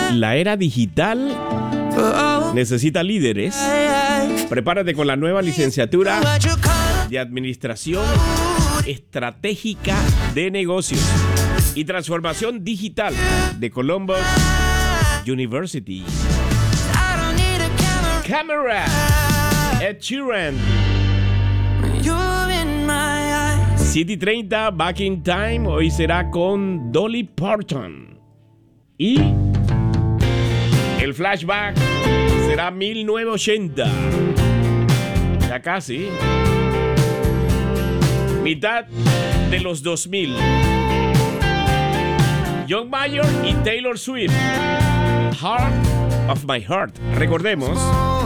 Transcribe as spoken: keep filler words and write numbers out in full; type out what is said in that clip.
La era digital necesita líderes. Prepárate con la nueva licenciatura de Administración Estratégica de Negocios y Transformación Digital de Columbus University. Camera, Ed Sheeran. siete y treinta, Back in Time. Hoy será con Dolly Parton. Y el flashback será mil novecientos ochenta. Ya casi. Mitad de los dos mil. John Mayer y Taylor Swift. Heart of My Heart. Recordemos